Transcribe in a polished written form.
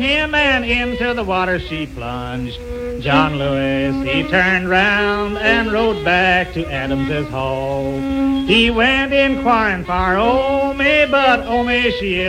him, and into the water she plunged. John Lewis, he turned round and rode back to Adams's Hall. He went inquiring for Omi, but Omi, she